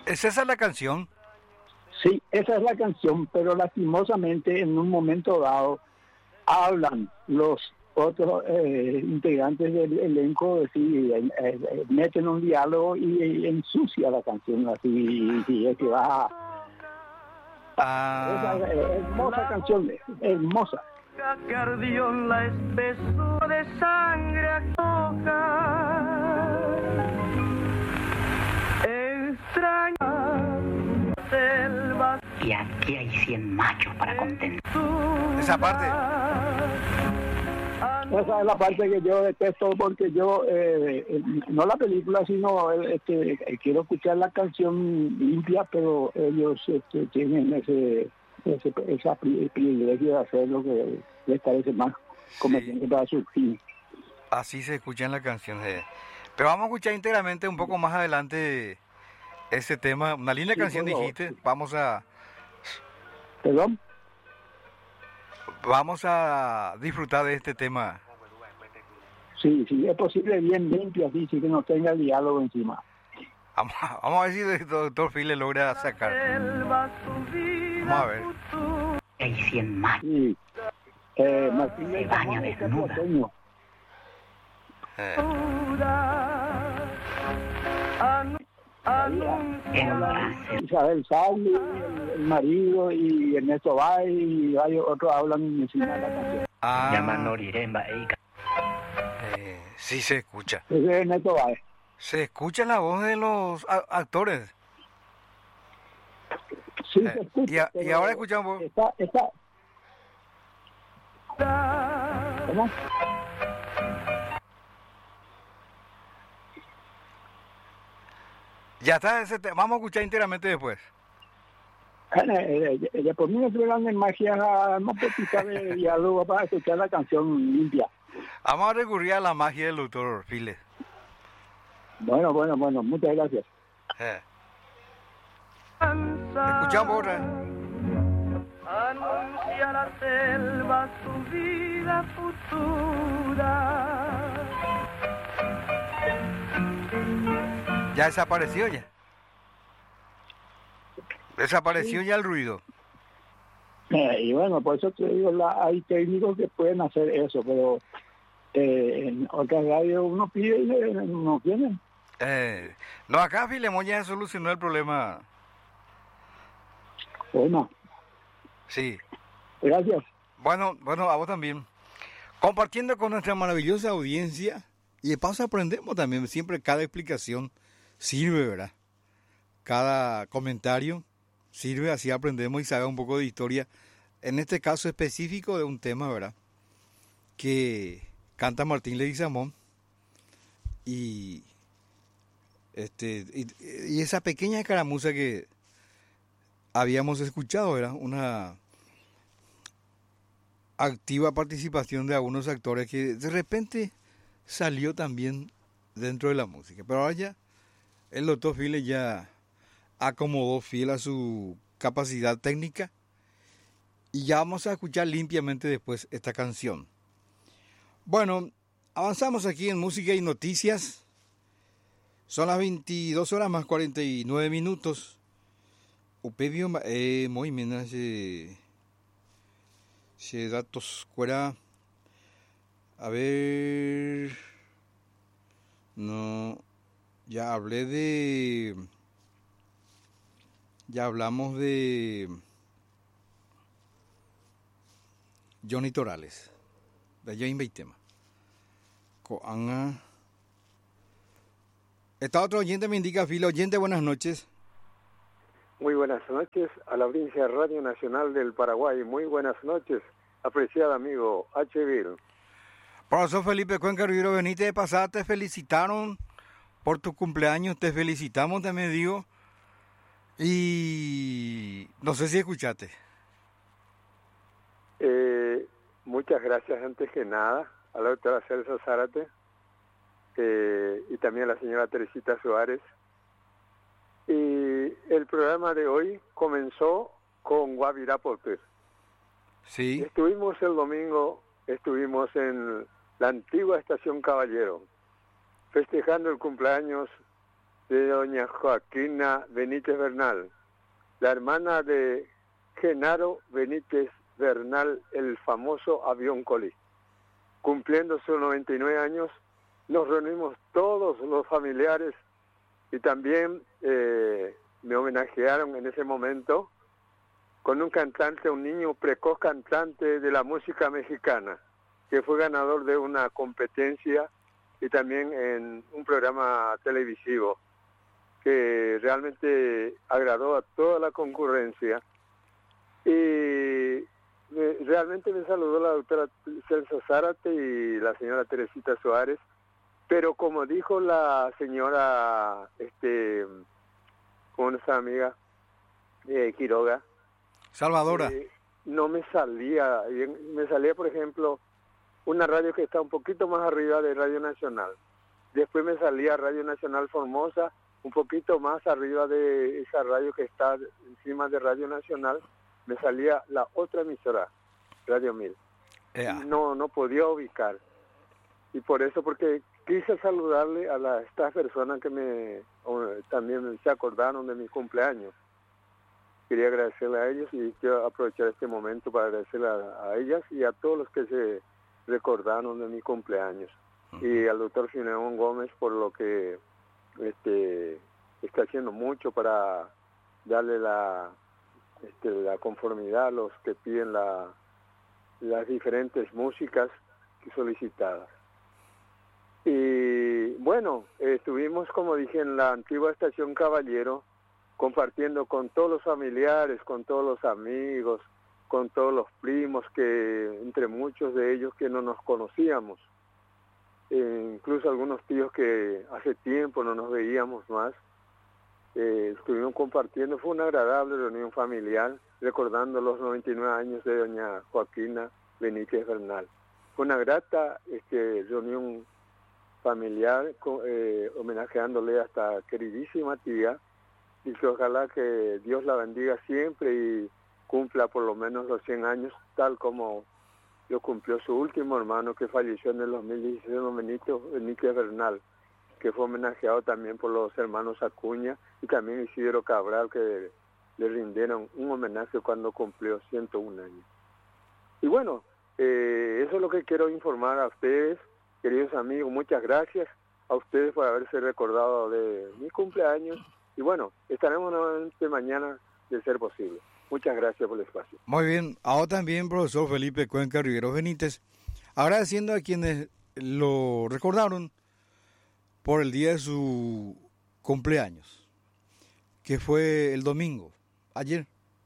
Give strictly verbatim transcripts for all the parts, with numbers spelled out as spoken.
¿Es esa la canción? Sí, esa es la canción, pero lastimosamente en un momento dado hablan los otros eh, integrantes del elenco, sí, eh, eh, meten un diálogo y, y ensucia la canción, así, y, y es que va. Ah, Esa es hermosa canción, hermosa. Que ardió en la espesura de sangre toca extraña selva. Y aquí hay cien machos para contentar. esa parte. Esa es la parte que yo detesto porque yo, eh, eh, no la película, sino eh, este, eh, quiero escuchar la canción limpia, pero ellos este, tienen ese, ese esa pri- privilegio de hacer lo que les parece más conveniente para su fin. Así se escucha en la canción. eh. Pero vamos a escuchar íntegramente un poco más adelante ese tema. Una linda Sí, canción por favor. dijiste. Vamos a, ¿Perdón? vamos a disfrutar de este tema. Sí, sí, es posible bien limpio, así, sí que no tenga el diálogo encima. Vamos a, vamos a ver si el doctor Phil le logra sacar. Selva su vida Vamos a ver. futura. Hay cien machos. Sí. Eh, Martín Se de baña Ramón es desnuda. capiateño. Eh, Anu- Anuncia Hembra, Isabel Salvi, el, el marido, y Ernesto Bay, y varios otros hablan encima de la canción. ah, Yamanoriremba, Eika. eh, sí se escucha. Ese es Ernesto Bay. Se escucha la voz de los a- actores. Sí, Eh, se escucha. y a- y pero ahora escuchamos. Está, está, ¿cómo? Ya está ese tema. Vamos a escuchar íntegramente después. Eh, eh, eh, por mí me entregan en magia no poquita de diálogo para escuchar la canción limpia. Vamos a recurrir a la magia del doctor Phil. Bueno, bueno, bueno, muchas gracias. Eh, esperanza. escuchamos otra. Anuncia la selva su vida futura. Ya desapareció ya. Desapareció ya el ruido. Eh, y bueno, por eso te digo, la, hay técnicos que pueden hacer eso, pero eh, en otras radios uno pide y eh, no tienen. Eh, no, acá Filemón ya solucionó el problema. Bueno, Sí. gracias. Bueno, bueno, a vos también. Compartiendo con nuestra maravillosa audiencia. Y de paso aprendemos también. Siempre cada explicación sirve, ¿verdad? Cada comentario sirve, así aprendemos y sabemos un poco de historia. En este caso específico de un tema, ¿verdad? Que canta Martín Leguizamón. Y, este, y, y esa pequeña escaramuza que habíamos escuchado, era una activa participación de algunos actores que de repente salió también dentro de la música. Pero ahora ya el doctor Phil ya acomodó fiel a su capacidad técnica y ya vamos a escuchar limpiamente después esta canción. Bueno, avanzamos aquí en música y noticias. Son las veintidós horas más cuarenta y nueve minutos. Upevio eh, muy menos eh, datos fuera. A ver. No. Ya hablé de. Ya hablamos de Johnny Torales. De Johnny Beitema. Coanga. Esta otro oyente me indica, Filo. Oyente, buenas noches. Muy buenas noches a la audiencia Radio Nacional del Paraguay. Muy buenas noches, apreciado amigo H. Bill. Profesor Felipe Cuenca Rivero Benítez, de pasada te felicitaron por tu cumpleaños. Te felicitamos, también digo. Y no sé si escuchaste. Eh, muchas gracias antes que nada a la doctora Celsa Zárate eh, y también a la señora Teresita Suárez. Y el programa de hoy comenzó con Guavirapote. Sí. Estuvimos el domingo, estuvimos en la antigua Estación Caballero, festejando el cumpleaños de doña Joaquina Benítez Bernal, la hermana de Genaro Benítez Bernal, el famoso Avión Colí. Cumpliendo sus noventa y nueve años, nos reunimos todos los familiares y también eh, me homenajearon en ese momento con un cantante, un niño precoz cantante de la música mexicana, que fue ganador de una competencia y también en un programa televisivo que realmente agradó a toda la concurrencia. Y me, realmente me saludó la doctora Celso Zárate y la señora Teresita Suárez, pero como dijo la señora, este, ¿cómo es amiga? Eh, Quiroga. Salvadora. Eh, no me salía, me salía por ejemplo una radio que está un poquito más arriba de Radio Nacional. Después me salía Radio Nacional Formosa, un poquito más arriba de esa radio que está encima de Radio Nacional, me salía la otra emisora, Radio Mil. Yeah. No, no podía ubicar. Y por eso, porque quise saludarle a las, estas personas que me o, también se acordaron de mi cumpleaños. Quería agradecerle a ellos y quiero aprovechar este momento para agradecerle a, a ellas y a todos los que se recordaron de mi cumpleaños. Uh-huh. Y al doctor Filemón Gómez por lo que este está haciendo mucho para darle la este, la conformidad a los que piden la, las diferentes músicas solicitadas. Y bueno, eh, estuvimos, como dije, en la antigua Estación Caballero, compartiendo con todos los familiares, con todos los amigos, con todos los primos, que entre muchos de ellos que no nos conocíamos, eh, incluso algunos tíos que hace tiempo no nos veíamos más, eh, estuvimos compartiendo. Fue una agradable reunión familiar, recordando los noventa y nueve años de doña Joaquina Benítez Bernal. Fue una grata este, reunión familiar, eh, homenajeándole a esta queridísima tía, y que ojalá que Dios la bendiga siempre y cumpla por lo menos los cien años, tal como lo cumplió su último hermano que falleció en el dos mil dieciséis, don Benito Benítez Bernal, que fue homenajeado también por los hermanos Acuña y también Isidro Cabral, que le rindieron un homenaje cuando cumplió ciento un años. Y bueno, eh, eso es lo que quiero informar a ustedes, queridos amigos. Muchas gracias a ustedes por haberse recordado de mi cumpleaños. Y bueno, estaremos nuevamente mañana de ser posible. Muchas gracias por el espacio. Muy bien. Ahora también, profesor Felipe Cuenca Rivero Benítez, agradeciendo a quienes lo recordaron por el día de su cumpleaños, que fue el domingo, ayer.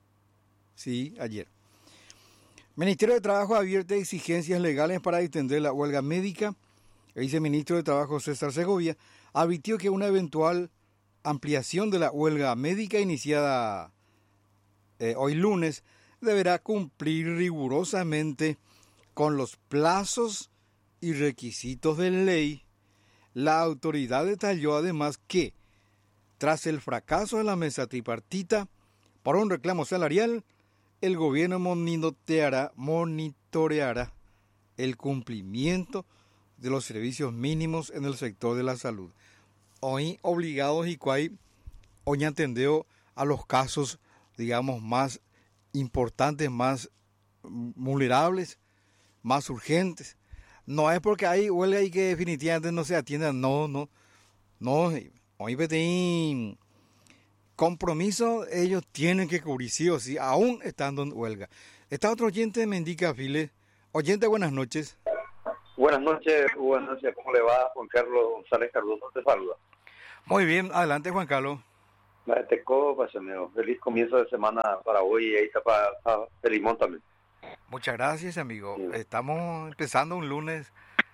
Sí, ayer. Ministerio de Trabajo advierte exigencias legales para extender la huelga médica. El viceministro de Trabajo, César Segovia, advirtió que una eventual ampliación de la huelga médica iniciada eh, hoy lunes deberá cumplir rigurosamente con los plazos y requisitos de ley. La autoridad detalló además que, tras el fracaso de la mesa tripartita por un reclamo salarial, el gobierno monitoreará, monitoreará el cumplimiento de los servicios mínimos en el sector de la salud. Hoy obligados y cuay, hoy atendió a los casos, digamos, más importantes, más vulnerables, más urgentes. No es porque hay huelga y que definitivamente no se atiendan, no, no, no. Hoy pedí compromiso, ellos tienen que cubrir sí o sí, aún estando en huelga. Está otro oyente, me indica, File. Oyente, buenas noches. Buenas noches, buenas noches, ¿cómo le va? Juan Carlos González Cardoso te saluda. Muy bien, adelante Juan Carlos. Te copa, amigo. Feliz comienzo de semana para hoy y ahí está para, para Pelimón también. Muchas gracias, amigo. Sí. Estamos empezando un lunes.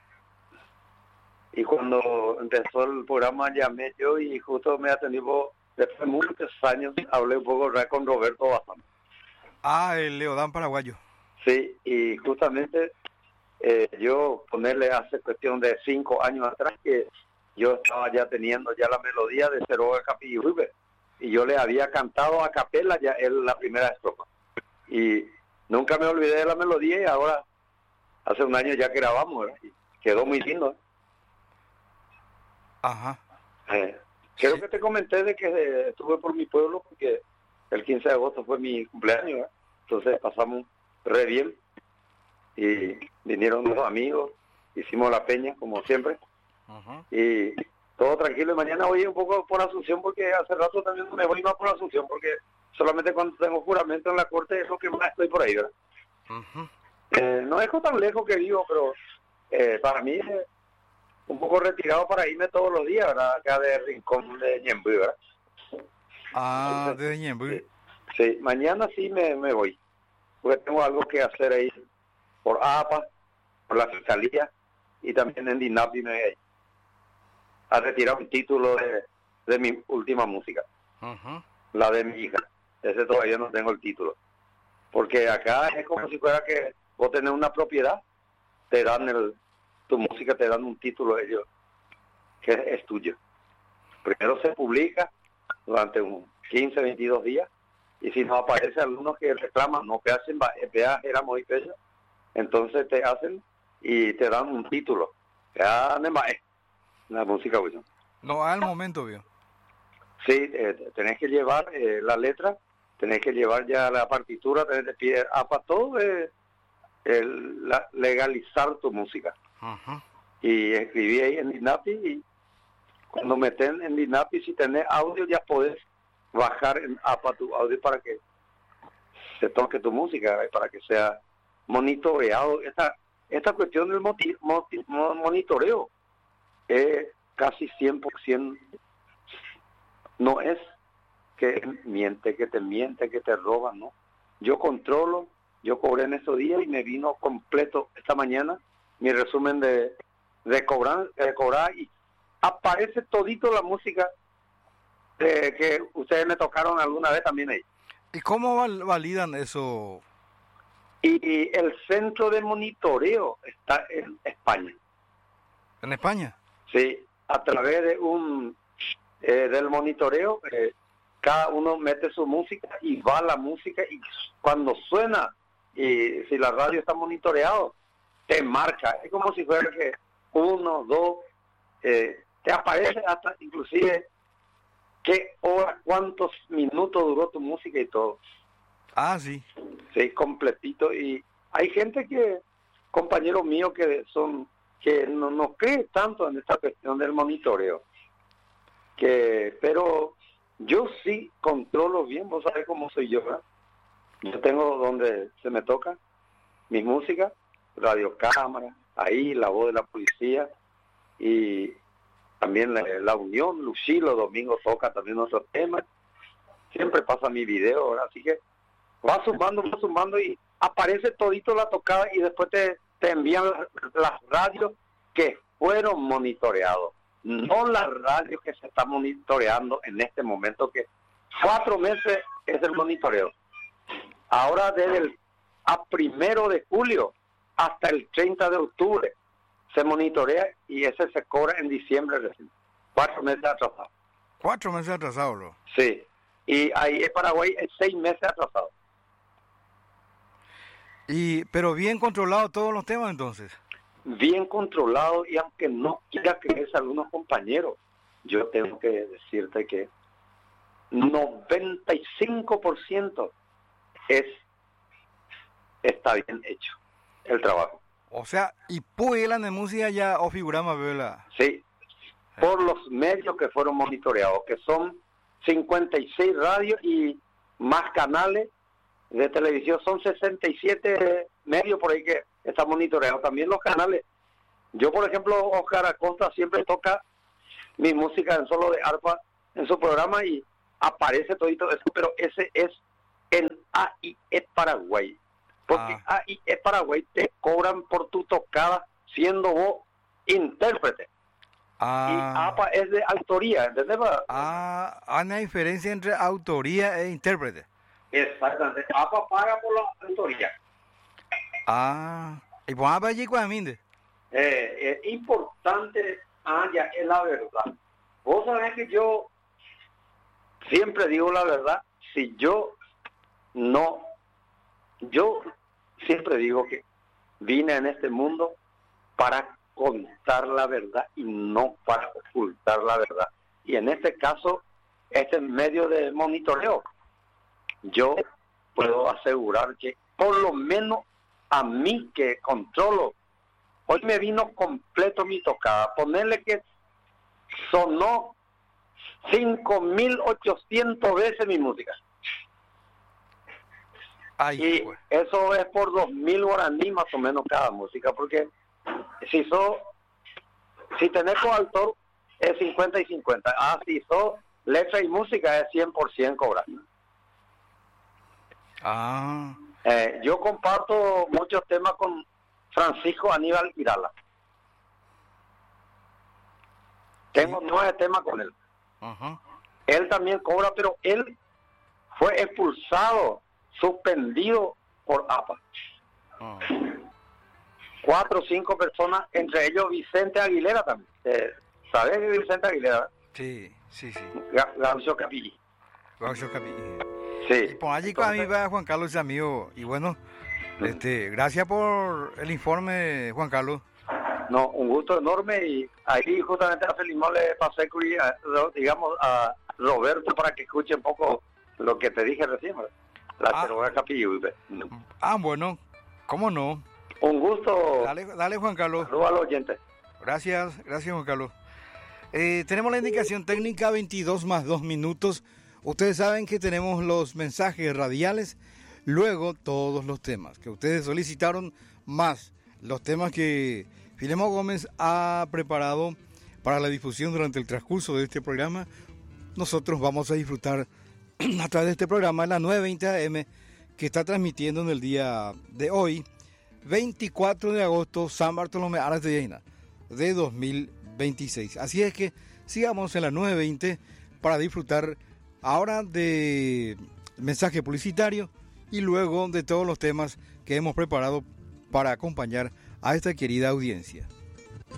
Y cuando empezó el programa llamé yo y justo me atendimos, después de muchos años, hablé un poco con Roberto Bazán. Ah, el Leodán paraguayo. Sí, y justamente eh, yo ponerle hace cuestión de cinco años atrás que yo estaba ya teniendo ya la melodía de Ceroga Capilluve y yo le había cantado a capela ya en la primera estrofa. Y nunca me olvidé de la melodía y ahora hace un año ya que grabamos, ¿verdad? Y quedó muy lindo. Ajá. Eh, Creo Sí. que te comenté de que eh, estuve por mi pueblo porque el quince de agosto fue mi cumpleaños, ¿eh? Entonces pasamos re bien y vinieron los amigos, hicimos la peña como siempre Ujú. y todo tranquilo. Y mañana voy un poco por Asunción porque hace rato también no me voy más por Asunción porque solamente cuando tengo juramento en la corte es lo que más estoy por ahí, ¿verdad? Ujú. Eh, no es tan lejos que vivo, pero eh, para mí es un poco retirado para irme todos los días, ¿verdad? Acá de Rincón de Ñemby, ¿verdad? Ah, de Ñemby. Sí, sí, mañana sí me, me voy, porque tengo algo que hacer ahí por A P A, por la fiscalía y también en DINAPI me voy a ir a retirar un título de, de mi última música, Ujú. la de mi hija. Ese todavía no tengo el título, porque acá es como si fuera que vos tenés una propiedad, te dan el, tu música, te dan un título ellos que es, es tuyo. Primero se publica durante un quince, veintidós días y si no aparece algunos que reclaman, no que hacen peaje, éramos y peso, entonces te hacen y te dan un título. Ya ne mae, la música, güey. No, al momento, vio. Sí, eh, tenés que llevar eh, la letra, tenés que llevar ya la partitura, tenés que pedir A P A, todo eh, el, la, legalizar tu música. Ujú. Y escribí ahí en DINAPI y cuando meten en DINAPI, si tenés audio ya podés bajar en A P A tu audio para que se toque tu música, eh, para que sea monitoreado. Esta, esta cuestión del moti, moti, monitoreo es casi cien por ciento. No es que miente, que te miente, que te roban, ¿no? Yo controlo, yo cobré en esos días y me vino completo esta mañana mi resumen de, de cobrar, de cobrar y aparece todito la música eh, que ustedes me tocaron alguna vez también ahí. ¿Y cómo val- validan eso? Y, y el centro de monitoreo está en España. ¿En España? Sí, a través de un eh, del monitoreo, eh, cada uno mete su música y va la música y cuando suena, y si la radio está monitoreado, te marca. Es como si fuera que uno, dos, eh, te aparece hasta inclusive qué hora, cuántos minutos duró tu música y todo. Ah, sí. Sí, completito. Y hay gente que, compañeros míos que son, que no, no creen tanto en esta cuestión del monitoreo. Que, pero yo sí controlo bien, vos sabés cómo soy yo, ¿verdad? Yo tengo donde se me toca mi música, radiocámara, ahí la voz de la policía y también la, la Unión, Lucy, los domingos toca también nuestros temas, siempre pasa mi video, ¿verdad? Así que va sumando, va sumando y aparece todito la tocada y después te, te envían las, las radios que fueron monitoreados, no las radios que se están monitoreando en este momento, que cuatro meses es el monitoreo. Ahora desde el a primero de julio hasta el treinta de octubre se monitorea y ese se cobra en diciembre recién. Cuatro meses atrasados. Cuatro meses atrasado, bro. Sí. Y ahí en Paraguay es seis meses atrasado. Y, pero bien controlado todos los temas entonces. Bien controlado y aunque no quiera creerse algunos compañeros, yo tengo que decirte que noventa y cinco por ciento es está bien hecho el trabajo. O sea, y puelan de música ya o figurama, ¿verdad? Sí, por los medios que fueron monitoreados, que son cincuenta y seis radios y más canales de televisión, son sesenta y siete medios por ahí que están monitoreados. También los canales. Yo, por ejemplo, Oscar Acosta siempre toca mi música en solo de arpa en su programa y aparece todito eso, pero ese es en A I E Paraguay. Porque Ah. A I E Paraguay te cobran por tu tocada siendo vos intérprete. Ah, Y A P A es de autoría, ¿entendés? ah, hay una diferencia entre autoría e intérprete. Exactamente. A P A paga por la autoría. Ah, y pues a allí con Aminde. Eh, es importante, ah, ya es la verdad. Vos sabés que yo siempre digo la verdad. Si yo no, yo siempre digo que vine en este mundo para contar la verdad y no para ocultar la verdad. y en este caso, este medio de monitoreo, yo puedo asegurar que por lo menos a mí que controlo, hoy me vino completo mi tocada, ponerle que sonó cinco mil ochocientas veces mi música. Ay, y pues. eso es por dos mil guaraní más o menos cada música, porque si sos, si tenés coautor es cincuenta y cincuenta, ah, si sos letra y música es cien por ciento cobrar. Ah. Eh, yo comparto muchos temas con Francisco Aníbal Irala. Tengo nueve temas con él. Uh-huh. Él también cobra, pero él fue expulsado, suspendido por A P A. Uh-huh. Cuatro o cinco personas, entre ellos Vicente Aguilera también. Eh, ¿Sabes que Vicente Aguilera? Sí, sí, sí. Gaucho Capilli. Gaucho Capilli. Sí. Y por allí con a mí va Juan Carlos, amigo. Y bueno, uh-huh. este, gracias por el informe, Juan Carlos. No, un gusto enorme, y ahí justamente a Felimón le pasé, digamos, a Roberto para que escuche un poco lo que te dije recién, la ah. Cheroga Capillo. Ah, bueno, ¿cómo no? Un gusto. Dale, dale Juan Carlos. Saludos a los oyentes. Gracias, gracias Juan Carlos. Eh, tenemos la indicación técnica veintidós más dos minutos. Ustedes saben que tenemos los mensajes radiales, luego todos los temas que ustedes solicitaron, más los temas que Filemón Gómez ha preparado para la difusión durante el transcurso de este programa. Nosotros vamos a disfrutar a través de este programa en la nueve veinte A M, que está transmitiendo en el día de hoy, veinticuatro de agosto, San Bartolomé Aras de Lleina, de dos mil veintiséis. Así es que sigamos en la nueve veinte para disfrutar ahora de mensaje publicitario y luego de todos los temas que hemos preparado para acompañar a esta querida audiencia.